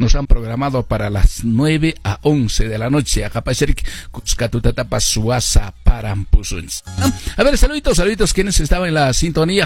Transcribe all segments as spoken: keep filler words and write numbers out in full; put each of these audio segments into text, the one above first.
nos han programado para las nueve a once de la noche. Acapacherik, Cuscatutata, Suasa, Parampusuns. A ver, saluditos, saluditos, quienes estaban en la sintonía.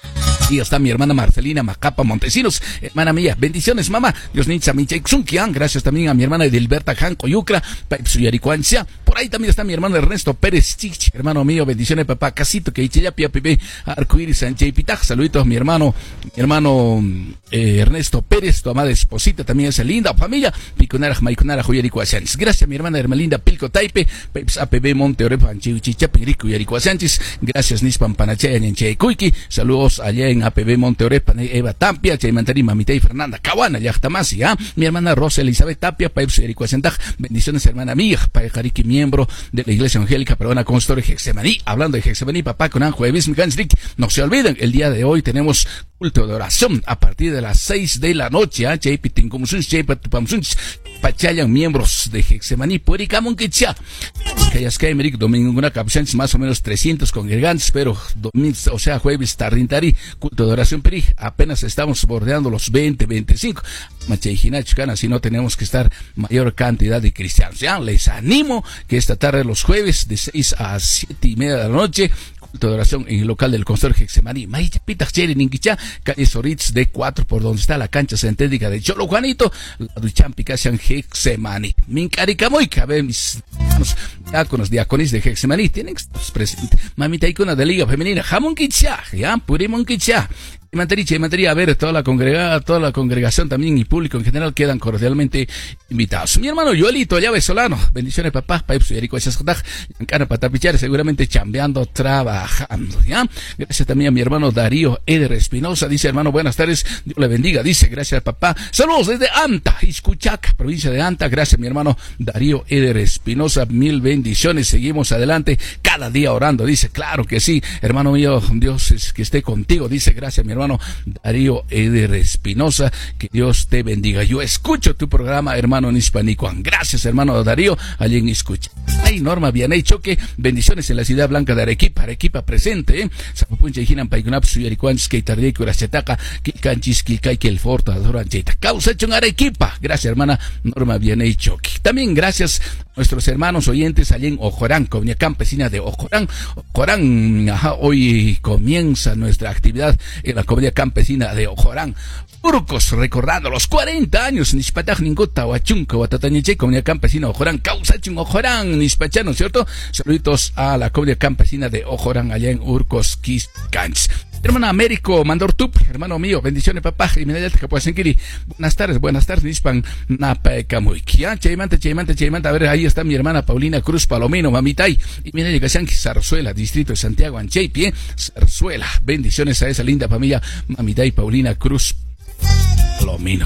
Y está mi hermana Marcelina Macapa Montesinos, hermana mía, bendiciones mamá, Dios nicha mi Chexunkian, gracias también a mi hermana Edilberta Janco Yucra, Paipsuyaricuancia, por ahí también está mi hermano Ernesto Pérez Chich, hermano mío, bendiciones papá, casito que ya pia pibe, arcoiris Sánchez Pitaj, saluditos a mi hermano, mi hermano eh, Ernesto Pérez, tu amada esposita también es linda familia, Picunara Maikunara Juyaricuacianis, gracias a mi hermana Hermelinda Pilco Taipe, Paips A P B Monte Orepa Anchiuchicha Pirico Yaricuacianis, gracias Nispan Panachea Ñanche Kuiki, saludos allá en A P B Monte Orepa, Eva Tapia, Chaimantari, Mamita y Fernanda Caguana, Yachtamasi, ¿ah? Mi hermana Rosa Elizabeth Tapia, Paips Ericuacentaj, bendiciones hermana mía, Paijariki, miembro de la Iglesia Evangélica Peruana Consultor Hexemaní, hablando de Hexemaní, papá con jueves, mi Ganslik, no se olviden, el día de hoy tenemos culto de oración a partir de las seis de la noche, ¿ah? Chaipitincomusuns, Chaipatupamsuns, Pachayan, miembros de Hexemaní, Puericamonquicha, Cayasca, Meric, domingo, una capción, más o menos trescientos congregantes, pero domingo, o sea, jueves, tardintari, culto de oración peri, apenas estamos bordeando los veinte, veinticinco. Machejinachcana, si no tenemos que estar mayor cantidad de cristianos. Ya les animo que esta tarde, los jueves, de seis a siete y media de la noche, culto de oración en el local del consultor Hexemaní. Maya Pita Cheri Ninquicha, calle Soritz D cuatro, por donde está la cancha sintética de Cholo Juanito, la Duchampi Casian Hexemaní. Mincaricamoica, ve mis hermanos diáconos, diaconis de Hexemaní, tienen que estar presentes. Mamita icona de Liga Femenina, Jamón Quicha, ya, Purimon Quicha. Y Manteriche, y Mantería, a ver, toda la congregada, toda la congregación también y público en general quedan cordialmente invitados. Mi hermano Joelito Llave Solano, bendiciones papá, Paips y Erico Chascotaj, Yancana Patapichar, seguramente chambeando, trabajando, ¿ya? Gracias también a mi hermano Darío Eder Espinosa, dice hermano, buenas tardes, Dios le bendiga, dice, gracias papá. Saludos desde Anta, Iscuchac, provincia de Anta, gracias mi hermano Darío Eder Espinosa, mil bendiciones, seguimos adelante, cada día orando, dice, claro que sí, hermano mío, Dios es que esté contigo, dice, gracias mi hermano. Hermano Darío Eder Espinosa, que Dios te bendiga. Yo escucho tu programa, hermano en Hispanicuan. Gracias, hermano Darío, allí en escucha. Ay, Norma Vianey Choque, bendiciones en la ciudad blanca de Arequipa, Arequipa presente, ¿eh? Zapupuncha y Ginan Paigunap, Suyaricuan, Skeitarde, Curachetaca, Kilcanchis, Kilcay, Kelforta, Dorancheta. Causa hecho en Arequipa. Gracias, hermana Norma Vianey Choque. También gracias a nuestros hermanos oyentes allí en Ojorán, comunidad campesina de Ojorán. Ojorán, ajá, hoy comienza nuestra actividad en la comunidad campesina de Ojorán. Urcos, recordando los cuarenta años, Nispataj Ninguta, Huachunca, Huatatañeche, comunidad campesina de Ojorán, Causachun, Ojorán, Nispachano, ¿cierto? Saluditos a la comunidad campesina de Ojorán, allá en Urcos, Quiscans. Hermana Américo Mandortup, hermano mío, bendiciones papá, y me que pueden seguir. Buenas tardes, buenas tardes, Nispan Napaecamuikia, Chaimanta, Chaimanta, Chaimanta, a ver, ahí está mi hermana Paulina Cruz Palomino, Mamitay, y mira, Yegasanqui, Zarzuela, distrito de Santiago, Ancheipi, Zarzuela, bendiciones a esa linda familia, Mamitay, Paulina Cruz Palomino.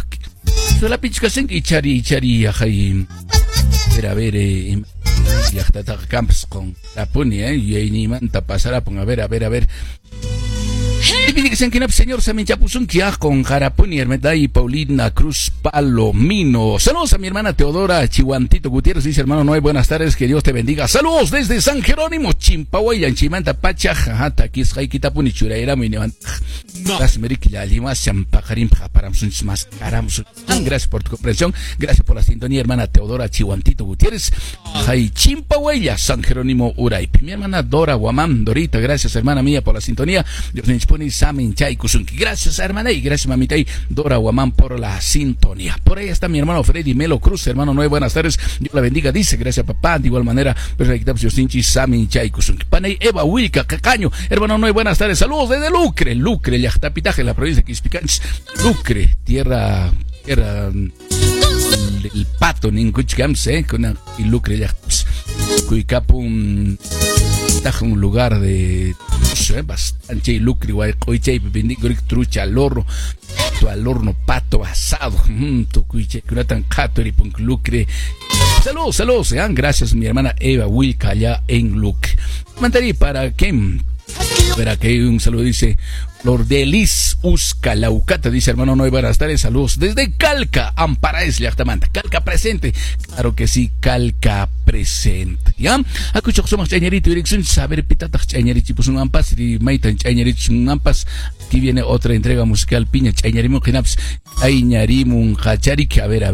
La pinchcasenqui, Chari, Chari, Ajay, a ver, eh, y hasta Camps con la puni, eh, y ahí ni manta pasará, a ver, a ver, a ver. Y pide que sean que señor Samin Chapuzun Kia con Jarapuni Hermedad y Paulina Cruz Palomino. Saludos a mi hermana Teodora Chihuantito Gutiérrez, dice hermano Noé, buenas tardes, que Dios te bendiga. Saludos desde San Jerónimo, Chimpahuaya, Chimanta Pacha, Jajata, Kishay Kitapuni Churaira, Minivan. Gracias, Merik, ya Lima, Champajarim, Japaramsun, más Caramsun. Gracias por tu comprensión, gracias por la sintonía, hermana Teodora Chihuantito Gutiérrez. Jai Chimpahuaya, San Jerónimo, Uraipi. Mi hermana Dora Guamán, Dorita, gracias, hermana mía, por la sintonía. Dios me dispone Samin Chay Kusunki. Gracias, hermana, y gracias, mamita, y Dora Guamán, por la sintonía. Por ahí está mi hermano Freddy Melo Cruz, hermano Noé, buenas tardes. Dios la bendiga, dice, gracias, papá. De igual manera, Samin Chay Kusunki. Panay Eva Wilca Cacaño, hermano Noé, buenas tardes. Saludos desde Lucre, Lucre, Yachtapitaje, la provincia de Quispicans. Lucre, tierra, tierra del pato, Nincuchgams, eh, con y Lucre, Yachts. Cuicapum. Un lugar de eh, bastante lucre, guaycoiche, bendigo trucha al horno, al horno pato asado, mmm, tu cuiche, que no tan cato y punk lucre. Saludos, saludos, sean gracias mi hermana Eva Wilca allá en Lucre. Mandarí para que Verá que un saludo dice Lordelis Uscalaucata, dice hermano Noé, buenas tardes, saludos desde Calca, Amparaes, Yachtamanta, Calca presente, claro que sí, Calca presente, ¿ya? Acucho somos chañerito dirección, saber pitatas chañerito, pues un ampas, y maitan chañerito, un ampas, aquí viene otra entrega musical, piña chañerimo, ginaps, añarimun, hachari, que a ver, a ver.